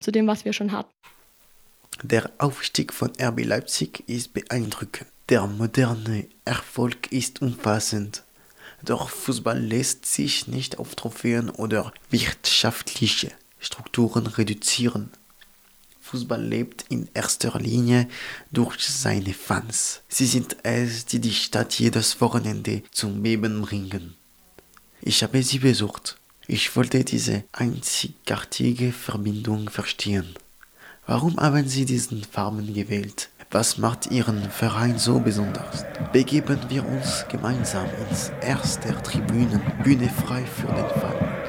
zu dem, was wir schon hatten. Der Aufstieg von RB Leipzig ist beeindruckend. Der moderne Erfolg ist umfassend. Doch Fußball lässt sich nicht auf Trophäen oder wirtschaftliche Strukturen reduzieren. Fußball lebt in erster Linie durch seine Fans. Sie sind es, die die Stadt jedes Wochenende zum Beben bringen. Ich habe sie besucht. Ich wollte diese einzigartige Verbindung verstehen. Warum haben Sie diesen Farben gewählt? Was macht Ihren Verein so besonders? Begeben wir uns gemeinsam ins Herz der Tribünen, Bühne frei für den Fan.